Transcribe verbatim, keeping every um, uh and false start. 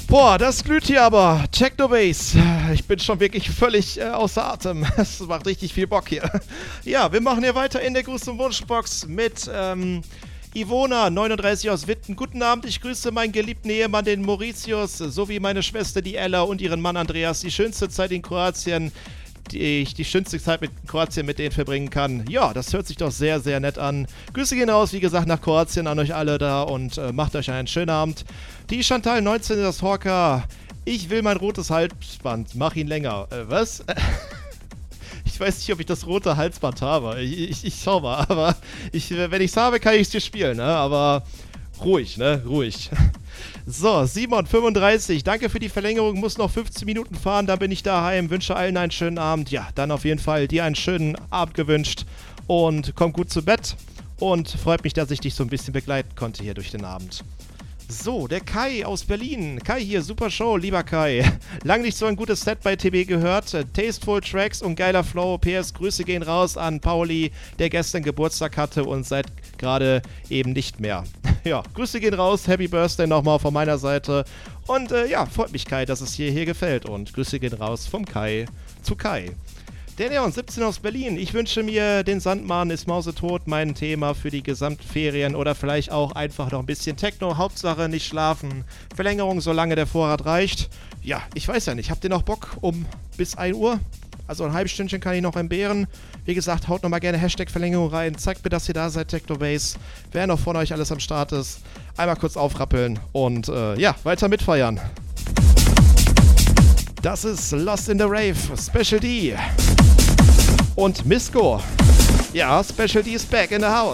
Boah, das glüht hier aber. Technobase. Ich bin schon wirklich völlig äh, außer Atem. Es macht richtig viel Bock hier. Ja, wir machen hier weiter in der Gruß- und Wunschbox mit ähm, Ivona, neununddreißig aus Witten. Guten Abend, ich grüße meinen geliebten Ehemann, den Mauritius, sowie meine Schwester, die Ella, und ihren Mann Andreas. Die schönste Zeit in Kroatien, die ich die schönste Zeit mit Kroatien mit denen verbringen kann. Ja, das hört sich doch sehr, sehr nett an. Grüße gehen raus, wie gesagt, nach Kroatien an euch alle da und äh, macht euch einen schönen Abend. Die Chantal neunzehn, das Horka. Ich will mein rotes Halsband. Mach ihn länger. Äh, was? Ich weiß nicht, ob ich das rote Halsband habe. Ich, ich, ich schau mal, aber ich, wenn ich es habe, kann ich es dir spielen, ne? Aber ruhig, ne? Ruhig. So, Simon, fünfunddreißig. Danke für die Verlängerung. Muss noch fünfzehn Minuten fahren, dann bin ich daheim. Wünsche allen einen schönen Abend. Ja, dann auf jeden Fall dir einen schönen Abend gewünscht. Und komm gut zu Bett. Und freut mich, dass ich dich so ein bisschen begleiten konnte hier durch den Abend. So, der Kai aus Berlin. Kai hier, super Show, lieber Kai. Lang nicht so ein gutes Set bei T B gehört. Tasteful Tracks und geiler Flow. P S, Grüße gehen raus an Pauli, der gestern Geburtstag hatte und seit gerade eben nicht mehr. Ja, Grüße gehen raus. Happy Birthday nochmal von meiner Seite. Und äh, ja, freut mich, Kai, dass es hier, hier gefällt. Und Grüße gehen raus vom Kai zu Kai. Der Neon, siebzehn aus Berlin. Ich wünsche mir, den Sandmann ist mausetot, mein Thema für die Gesamtferien oder vielleicht auch einfach noch ein bisschen Techno. Hauptsache nicht schlafen. Verlängerung, solange der Vorrat reicht. Ja, ich weiß ja nicht. Habt ihr noch Bock um bis ein Uhr? Also ein halbes Stündchen kann ich noch entbehren. Wie gesagt, haut nochmal gerne Hashtag Verlängerung rein. Zeigt mir, dass ihr da seid, Technobase. Wer noch von euch alles am Start ist, einmal kurz aufrappeln und äh, ja, weiter mitfeiern. Das ist Lost in the Rave, Special D. Und Misko. Ja, Special D ist back in the house.